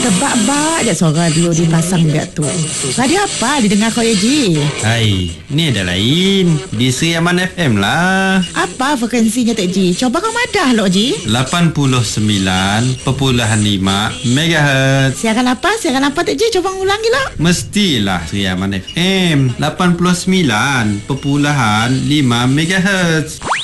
Tebak-bak je suara radio dipasang biak tu. Radio apa didengar kau ya, Ji? Hai, ni ada lain. Di Sri Aman FM lah. Apa frekuensinya, Tok Ji? Coba kau madah, Lok Ji. 89.5 MHz. Siaran apa, Tok Ji? Coba ulangi, Lok. Mestilah Sri Aman FM 89.5 MHz.